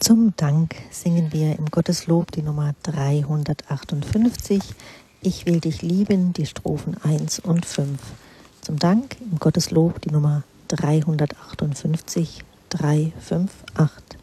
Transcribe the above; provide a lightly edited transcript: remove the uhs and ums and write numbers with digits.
Zum Dank singen wir im Gotteslob die Nummer 358. Ich will dich lieben, die Strophen 1 und 5. Zum Dank im Gotteslob die Nummer 358, 3, 5, 8.